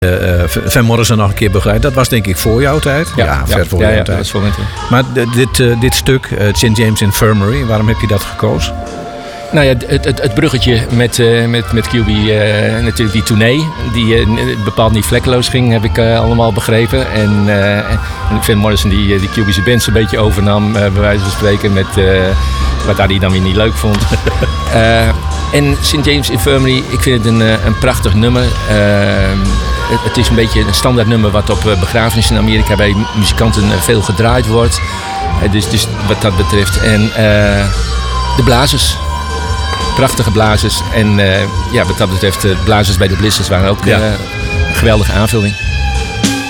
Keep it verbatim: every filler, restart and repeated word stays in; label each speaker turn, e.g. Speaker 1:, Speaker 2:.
Speaker 1: uh, Van Morrison nog een keer begeleid. Dat was denk ik voor jouw tijd.
Speaker 2: Ja,
Speaker 1: ja,
Speaker 2: ja,
Speaker 1: ver voor
Speaker 2: ja,
Speaker 1: jouw
Speaker 2: ja,
Speaker 1: tijd.
Speaker 2: dat is voor mijn tijd.
Speaker 1: Maar d- dit, uh, dit stuk, uh, Saint James Infirmary, waarom heb je dat gekozen?
Speaker 2: Nou ja, het, het, het bruggetje met, uh, met, met Q B, uh, natuurlijk die tournee, die uh, bepaald niet vlekkeloos ging, heb ik uh, allemaal begrepen. En, uh, en Van Morrison die, die Q B's band een beetje overnam, uh, bij wijze van spreken, met uh, wat hij dan weer niet leuk vond. uh, en Saint James Infirmary, ik vind het een, een prachtig nummer. Uh, het, het is een beetje een standaard nummer wat op begrafenissen in Amerika bij muzikanten veel gedraaid wordt. Uh, dus, dus wat dat betreft. En uh, de blazers. Prachtige blazers. En uh, ja, wat dat betreft, de blazers bij de Blizzards waren ook ja. uh, een geweldige aanvulling.